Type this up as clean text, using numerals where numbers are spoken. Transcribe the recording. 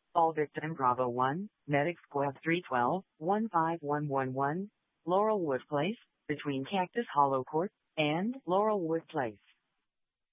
All victim Bravo 1, Medic Squad 312, 15111, Laurelwood Place, between Cactus Hollow Court and Laurelwood Place.